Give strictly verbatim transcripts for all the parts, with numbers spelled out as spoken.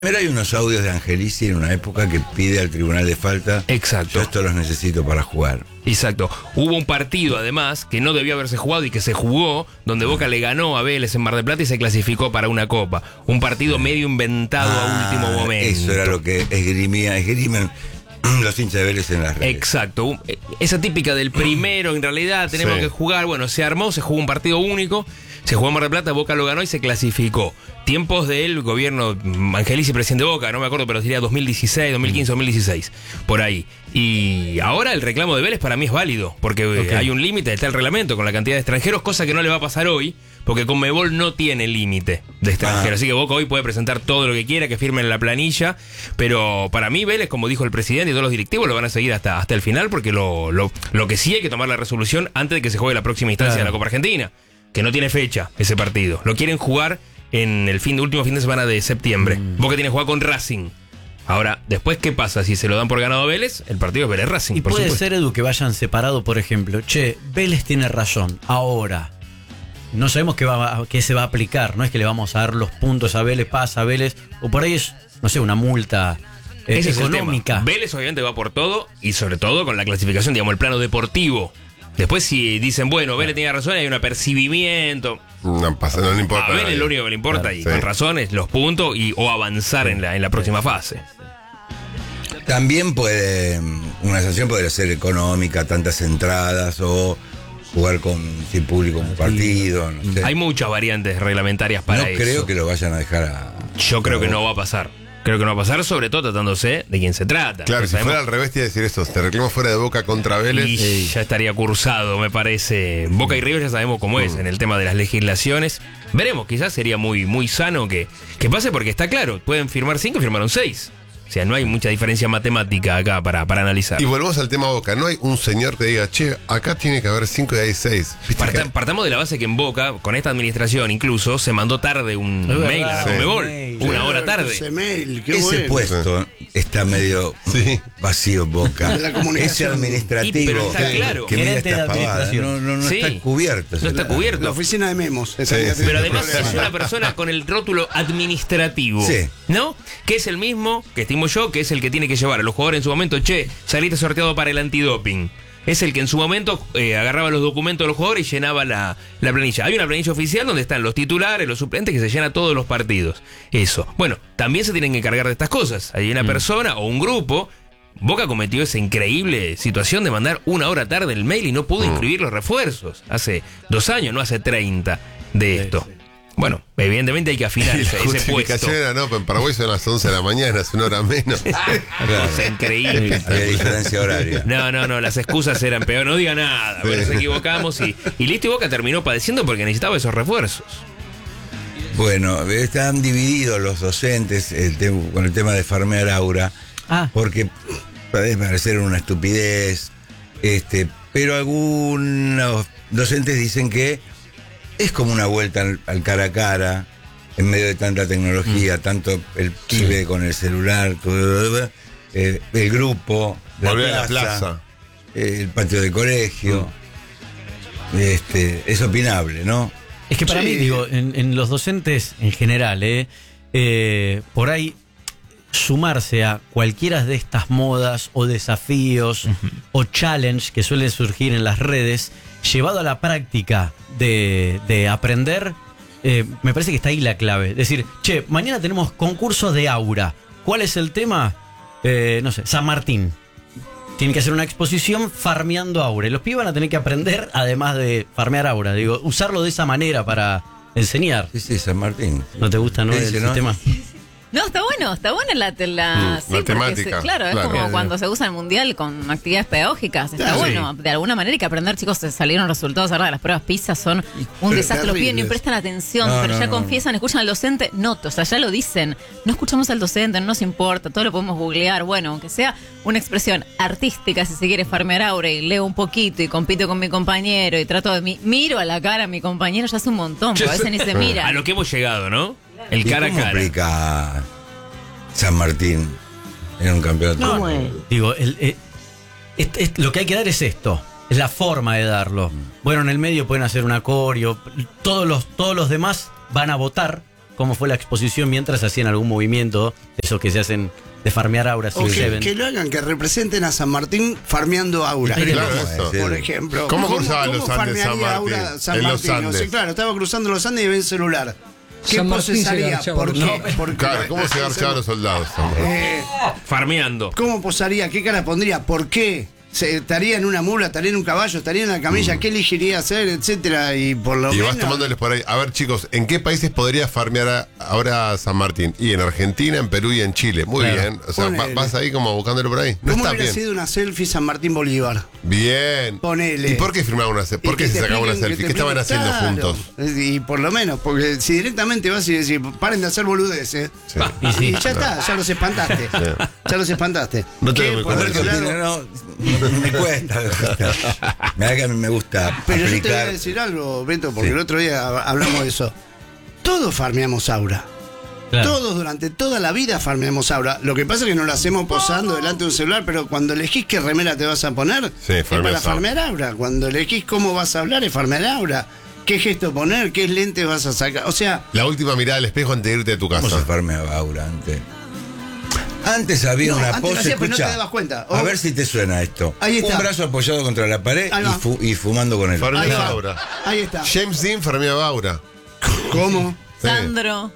Pero hay unos audios de Angelici en una época que pide al Tribunal de Falta. Exacto. Yo esto los necesito para jugar. Exacto. Hubo un partido, además, que no debió haberse jugado y que se jugó, donde Boca le ganó a Vélez en Mar del Plata y se clasificó para una copa. Un partido medio inventado Ah, a último momento. Eso era lo que esgrimía, esgrimen los hinchas de Vélez en las redes. Exacto. Esa típica del primero, en realidad, tenemos Sí. que jugar. Bueno, se armó, se jugó un partido único. Se jugó en Mar del Plata, Boca lo ganó y se clasificó. Tiempos del gobierno Angelici, presidente de Boca, no me acuerdo, pero diría dos mil dieciséis, dos mil quince, dos mil dieciséis, por ahí. Y ahora el reclamo de Vélez para mí es válido, porque Okay. hay un límite, está el reglamento con la cantidad de extranjeros, cosa que no le va a pasar hoy, porque Conmebol no tiene límite de extranjeros. Ah. Así que Boca hoy puede presentar todo lo que quiera, que firmen la planilla, pero para mí Vélez, como dijo el presidente y todos los directivos, lo van a seguir hasta, hasta el final, porque lo, lo, lo que sí hay que tomar la resolución antes de que se juegue la próxima instancia Claro. de la Copa Argentina, que no tiene fecha ese partido. Lo quieren jugar en el fin, último fin de semana de septiembre. Mm. Boca tiene que jugar con Racing. Ahora, después, ¿qué pasa? Si se lo dan por ganado a Vélez, el partido es Vélez-Racing, Y por puede supuesto. ser, Edu, que vayan separado, por ejemplo. Che, Vélez tiene razón. Ahora, no sabemos qué, va, a- qué se va a aplicar. No es que le vamos a dar los puntos a Vélez, pasa a Vélez. O por ahí es, no sé, una multa eh, Ese es el económica. tema. Vélez obviamente va por todo y sobre todo con la clasificación, digamos, el plano deportivo. Después si dicen, bueno, Vélez tenía razón, hay un apercibimiento. No pasa, no le importa. A Vélez nadie. lo único que le importa, Claro, y sí. con razones, los puntos y o avanzar en la, en la próxima fase. También puede, una sanción podría ser económica, tantas entradas o jugar con sin público en un partido. No sé. Hay muchas variantes reglamentarias para no eso. creo que lo vayan a dejar a. Yo creo a que Boca. no va a pasar. Creo que no va a pasar, sobre todo tratándose de quién se trata. Claro, Ya si sabemos- fuera al revés, te iba a decir eso. Te reclamo fuera de Boca contra Vélez. Y ya estaría cursado, me parece. Boca y River ya sabemos cómo es en el tema de las legislaciones. Veremos, quizás sería muy, muy sano que, que pase, porque está claro, pueden firmar cinco y firmaron seis. O sea, no hay mucha diferencia matemática acá para, para analizar. Y volvemos al tema Boca. No hay un señor que diga, che, acá tiene que haber cinco y hay seis. ¿Viste Parta- que- partamos de la base que en Boca, con esta administración incluso, se mandó tarde un Es mail a la verdad, sí. Conmebol. Mail. Una hora tarde. Ese mail, qué Ese bueno. puesto está medio Sí. vacío en Boca. La comunicación. Ese administrativo Y, pero está que- claro. que mira Gerente de estas pavadas, administración. no, no, no Sí. está cubierto. No está La cubierto. oficina de memos. esa Sí, que sí. tiene Pero además problema. es una persona con el rótulo administrativo. Sí. ¿No? Que es el mismo que estimo yo, que es el que tiene que llevar a los jugadores en su momento, che, saliste sorteado para el antidoping. Es el que en su momento eh, agarraba los documentos de los jugadores y llenaba la, la planilla. Hay una planilla oficial donde están los titulares, los suplentes, que se llena todos los partidos. Eso. Bueno, también se tienen que encargar de estas cosas. Hay una persona o un grupo. Boca cometió esa increíble situación de mandar una hora tarde el mail y no pudo inscribir los refuerzos. Hace dos años, no hace treinta de esto. Bueno, evidentemente hay que afinar Y la ese, ese puesto. justificación era, no, en Paraguay son las once de la mañana, es una hora menos. Claro. Cosa increíble. Había diferencia horaria. No, no, no, las excusas eran peor, no diga nada, bueno, nos equivocamos y, y listo, y Boca terminó padeciendo porque necesitaba esos refuerzos. Bueno, están divididos los docentes el tem- con el tema de farmear aura, Ah. porque puede parecer una estupidez, este, pero algunos docentes dicen que es como una vuelta al, al cara a cara, en medio de tanta tecnología, tanto el pibe con el celular, todo, eh, el grupo, la Volver plaza, a la plaza. eh, el patio del colegio. Este, es opinable, ¿no? Es que para Sí. mí, digo, en, en los docentes en general, eh, eh, por ahí sumarse a cualquiera de estas modas o desafíos o challenge que suelen surgir en las redes, llevado a la práctica de, de aprender, eh, me parece que está ahí la clave. Es decir, che, mañana tenemos concurso de aura. ¿Cuál es el tema? Eh, no sé, San Martín. Tienen que hacer una exposición farmeando aura. Y los pibes van a tener que aprender, además de farmear aura, digo, usarlo de esa manera para enseñar. Sí, sí, San Martín. ¿No te gusta, no, Sí, el sí, ¿no? sistema? No, está bueno, está buena la, la, Mm, sí, la porque temática, se- claro, es claro. como Sí, cuando se usa el mundial con actividades pedagógicas. Está Claro. bueno, de alguna manera hay que aprender, chicos, se salieron resultados ahora de las pruebas PISA, son un Pero desastre, los pibes ni terribles. prestan atención, No, pero no, ya no. confiesan, escuchan al docente, no, o sea, ya lo dicen, no escuchamos al docente, no nos importa, todo lo podemos googlear, bueno, aunque sea una expresión artística, si se quiere farmear aura y leo un poquito y compito con mi compañero y trato de, mi, miro a la cara a mi compañero, ya hace un montón, porque a veces ni se mira. A lo que hemos llegado, ¿no? El ¿Y cara a cómo cara. aplica San Martín en un campeonato? No, digo, el- el- es- es- lo que hay que dar es esto. Es la forma de darlo. Bueno, en el medio pueden hacer un acorio. Todos los, todos los demás van a votar cómo fue la exposición mientras hacían algún movimiento, esos que se hacen de farmear auras. O y que, se ven. que lo hagan, que representen a San Martín farmeando aura. Sí, Claro, ¿Cómo eso. Por ejemplo. ¿Cómo cruzaban los Andes San farmearía Martín? Aura San En los Martín? O sea, Andes. claro, estaba cruzando los Andes y ve el celular. ¿Qué San Martín se posesaría? garchaba ¿Por los qué? Andes. Porque- Claro, ¿cómo se garchaban los soldados? Eh, Farmeando. ¿Cómo posaría? ¿Qué cara pondría? ¿Por qué? ¿Se estaría en una mula? ¿Estaría en un caballo? ¿Estaría en la camilla? ¿Qué elegiría hacer? Etcétera. Y por lo Y menos. vas tomándoles por ahí. A ver, chicos, ¿en qué países podría farmear a- ahora San Martín? Y en Argentina, en Perú y en Chile. Muy Claro. bien. O sea, va- Ponele. vas ahí como buscándolo por ahí. No ¿Cómo está hubiera bien. sido una selfie San Martín Bolívar? Bien. Ponele. ¿Y por qué firmaban una selfie? ¿Por Y qué que se te sacaban una expliquen, selfie? que ¿Qué te estaban expliquen- haciendo Claro. juntos? Y por lo menos, porque si directamente vas y decís, paren de hacer boludeces. Sí. Y sí. Y ya está, ya los espantaste. Ya los espantaste. No te ¿Qué? doy Por cuenta. otro Alberto lado- Pino, no, no, me cuesta. me cuesta. Me da que a mí me gusta Pero yo te voy aplicar. a decir algo, Beto, porque Sí. el otro día hablamos de eso. Todos farmeamos aura. Claro. Todos durante toda la vida farmeamos aura. Lo que pasa es que no lo hacemos posando delante de un celular, pero cuando elegís qué remera te vas a poner, Sí, es para farmeas farmear aura. Cuando elegís cómo vas a hablar, es farmear aura. ¿Qué gesto poner? ¿Qué lentes vas a sacar? O sea, La última mirada al espejo antes de irte de tu ¿Cómo se casa. farmeaba Aura antes? Antes había No, una antes lo pose, hacía, pero no escuchá, te dabas cuenta. A O- ver si te suena esto. Ahí está. Un brazo apoyado contra la pared Ahí y, va. fu- y fumando con el otro. Farmeaba Ahí va. aura. ahí está. James Dean farmeaba aura. ¿Cómo? Sí. Sandro,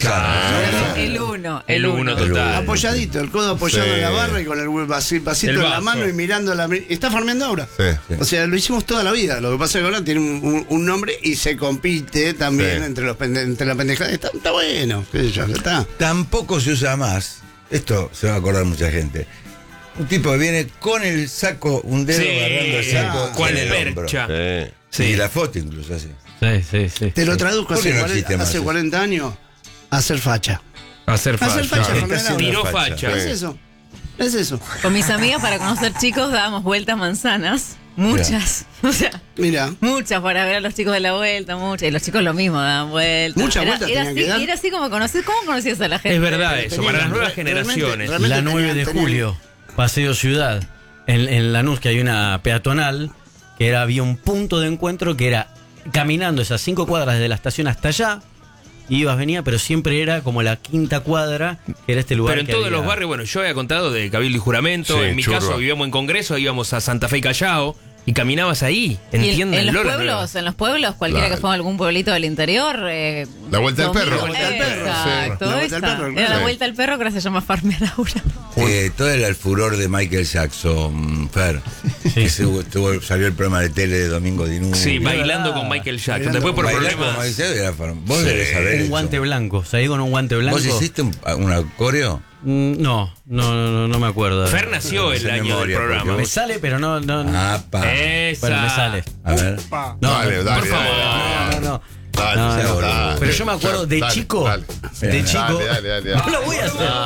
Claro. el uno. El uno El total. uno. Apoyadito, el codo apoyado Sí. en la barra y con el vasi- vasito El en la vaso. mano y mirando la. ¿Está farmeando ahora? Sí. O sea, lo hicimos toda la vida. Lo que pasa es que ahora tiene un, un- un nombre y se compite también Sí. entre los pende- entre la pendejada. Está, está bueno, qué sé yo, ya está. Tampoco se usa más. Esto se va a acordar mucha gente. Un tipo que viene con el saco, un dedo Sí, agarrando el saco cual en el hombro. percha. Sí. Sí. Y la foto incluso así. Sí, sí, sí. Te lo traduzco ¿Por qué hace, no cuarenta, existe más hace eso? cuarenta años. Hacer facha. Hacer facha. Hacer facha, Claro. farmear Está aura. Tiró Facha. facha. Es eso. Es eso. Con mis amigas para conocer chicos dábamos vueltas manzanas. Muchas. O sea, Mira. muchas para ver a los chicos de la vuelta, muchas. Y los chicos lo mismo daban vueltas. Muchas era, vueltas era tenían así, que dar. y era así como conocer. ¿Cómo conocías a la gente? Es verdad eso, Tenían- para las nuevas realmente- generaciones. realmente La nueve de tenían- tenían- julio, Paseo Ciudad. En, en Lanús, que hay una peatonal, que era, había un punto de encuentro que era caminando esas cinco cuadras de la estación hasta allá. Ibas, venía, pero siempre era como la quinta cuadra, que era este lugar. Pero en que todos había- los barrios, bueno, yo había contado de Cabildo y Juramento. Sí, en mi churro. caso vivíamos en Congreso, íbamos a Santa Fe y Callao y caminabas ahí. Y en, Entienden en los Lola, pueblos, en los pueblos, cualquiera Claro. que fue a algún pueblito del interior. eh, La vuelta del domingo- perro. La vuelta del perro, Exacto, sí. La vuelta del esa. perro, Era la claro. vuelta al perro que ahora se llama Farmer Aura. Eh, todo era el furor de Michael Jackson, Fer. Que se- tuvo- salió el programa de tele de Domingo Dinú. Sí, verdad. bailando con Michael Jackson. Bailando Después por Bailar problemas. como Michael Jackson era far- Vos Sí. debes saber Un eso. guante blanco, salí con un guante blanco. ¿Vos hiciste un, una coreo? Mm, No, no, no, no, no me acuerdo. Fer nació el Esa año memoria, del programa. Me sale, pero no. no no. Ah, pa. Esa. Bueno, me sale. A ver. No, Dale, no, dale, por dale, favor. dale. no, no. Dale, No, dale, no, dale. Pero yo me acuerdo de Dale, chico. dale. De Dale, chico. dale, dale, dale. No lo voy a hacer.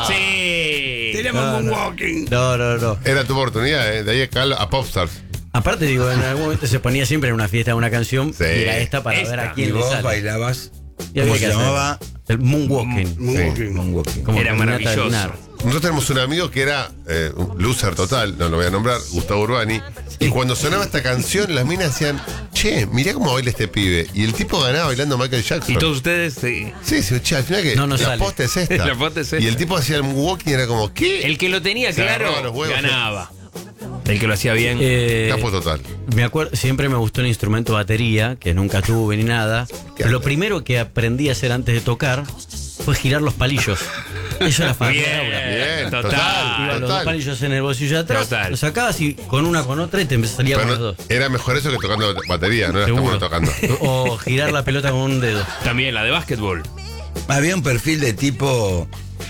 Sí. Tenemos No, un no. walking. No, no, no. Era tu oportunidad, ¿eh? De ahí acá a Popstars. Aparte, digo, en algún momento se ponía siempre en una fiesta una canción Sí. y era esta para Esta. ver a Y quién le vos sale. bailabas. Y había ¿Cómo que se hacer llamaba? El moonwalking. Walking. Moonwalking. Como Era caminata maravilloso. lunar. Nosotros tenemos un amigo que era eh, un loser total, no lo voy a nombrar, Gustavo Urbani. Y cuando sonaba esta canción, las minas decían, che, mirá cómo baila este pibe. Y el tipo ganaba bailando Michael Jackson. Y todos ustedes. sí. Sí, sí, che, al final que No nos la sale. posta es esta. La posta es esta. Y el tipo hacía el walking y era como, ¿qué? El que lo tenía Se claro agarraba los huevos. ganaba. El que lo hacía bien. Eh, Capo total. me acuerdo, siempre me gustó el instrumento batería, que nunca tuve ni nada. Pero lo primero que aprendí a hacer antes de tocar fue girar los palillos. Eso era para bien, Bien, total. total. Iban los dos Total. palillos en el bolsillo de atrás, Total. los sacabas y con una con otra y te salía Pero con los no- dos. era mejor eso que tocando batería, no era tan Seguro. bueno tocando. O girar la pelota con un dedo. También la de básquetbol. Había un perfil de tipo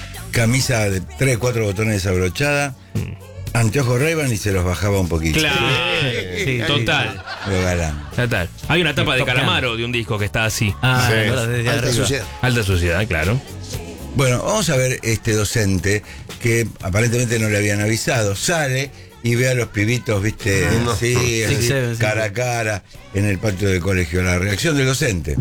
camisa de tres, cuatro botones desabrochada, anteojos Ray-Ban y se los bajaba un poquito. Claro. Sí, Total. Lo galán. Total. Hay una tapa de Top Gun. Calamaro de un disco que está así. Ah, Sí. ahora desde Alta arriba. suciedad. Alta sociedad, claro. Bueno, vamos a ver este docente que aparentemente no le habían avisado. Sale y ve a los pibitos, viste, No. sí, Six, así, seven, sí. cara a cara en el patio del colegio. La reacción del docente.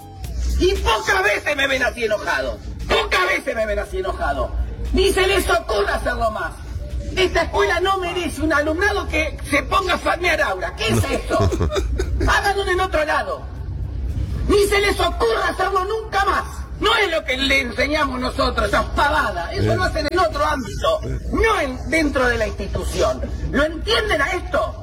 Y pocas veces me ven así enojado. Pocas veces me ven así enojado. Ni se les ocurra hacerlo más. Esta escuela no merece un alumnado que se ponga a farmear aura. ¿Qué es esto? Háganlo en otro lado. Ni se les ocurra hacerlo nunca más. No es lo que le enseñamos nosotros, esas pavadas. Eso lo hacen en otro ámbito, no en, dentro de la institución. ¿Lo entienden a esto?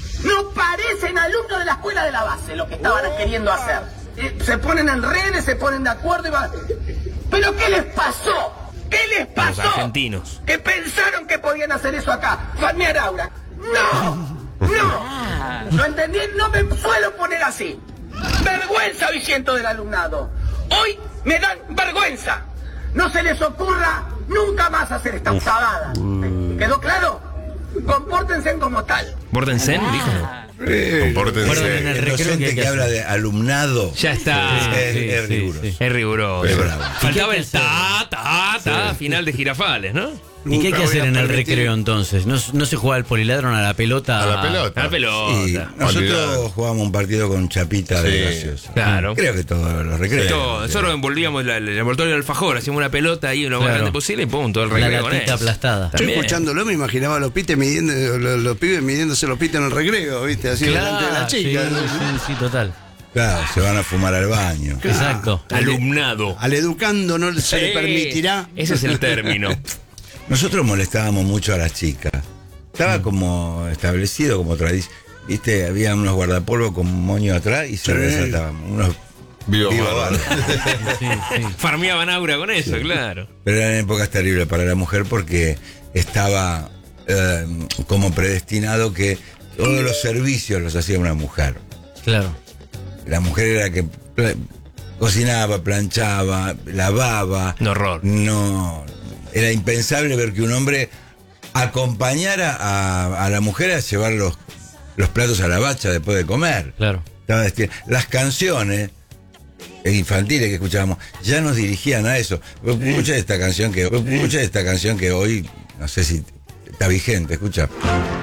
No parecen alumnos de la escuela de la base lo que estaban queriendo hacer. Eh, se ponen en redes, se ponen de acuerdo y van... ¿Pero qué les pasó? ¿Qué les pasó? Los argentinos. Que pensaron que podían hacer eso acá. Farmear aura. ¡No! ¡No! ¿Lo entendí? No me suelo poner así. Vergüenza hoy siento del alumnado. Hoy me dan vergüenza. No se les ocurra nunca más hacer esta pavada. ¿Quedó claro? Compórtense como tal. ¿Bórdense? Dijo. Eh, Compórtense. Guarden en el el recreo docente que hay que, que habla hacer. de alumnado Ya está. es, Sí, es sí, riguroso. sí. Es riguroso. Es bravo. Faltaba ¿Y el qué hay que ta, ta, ta, final de Girafales, ¿no? ¿Y qué hay Nunca que hacer voy a en el permitir- recreo entonces? ¿No, no se juega el poliladron a la pelota? A la pelota. A la pelota. Y nosotros Olvidado. jugábamos un partido con chapita de Sí. gaseosa. Claro. Creo que todos los recreos. Todo. Nosotros envolvíamos la- el envoltorio del alfajor, hacíamos una pelota ahí lo más Claro. grande posible y pum, todo el La recreo con latita eso. aplastada. Yo También. escuchándolo me imaginaba a los pites midiendo, los, los pibes midiéndose los pites en el recreo, ¿viste? Así delante de la sí, chica. sí, sí, total. Claro, se van a fumar al baño. Exacto. Alumnado. Al educando no se le Sí, permitirá. Ese es el término. Nosotros molestábamos mucho a las chicas. Estaba como establecido, como tradición. Viste, había unos guardapolvos con moño atrás y se Sí. resaltaban. Unos Vivo viva bárbaro. barba. Sí, sí. Farmeaban aura con eso, claro. Pero eran épocas terribles para la mujer porque estaba eh, como predestinado que todos los servicios los hacía una mujer. Claro. La mujer era la que pla- cocinaba, planchaba, lavaba. Un horror. No, era impensable ver que un hombre acompañara a, a la mujer a llevar los, los platos a la bacha después de comer. Claro. Estaba destin- Las canciones infantiles que escuchábamos ya nos dirigían a eso. Escucha esta canción que escucha esta canción que hoy no sé si está vigente. Escucha.